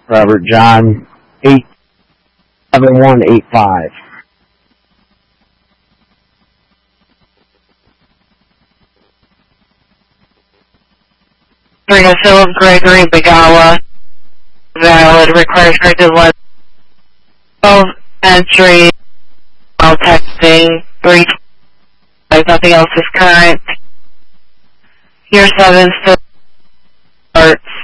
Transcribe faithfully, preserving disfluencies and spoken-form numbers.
Robert John, eight seven one eight five. Reno Philip Gregory Bagawa, valid, requires corrected one. twelve entry, while texting, three, nothing else is current. Year seven still starts.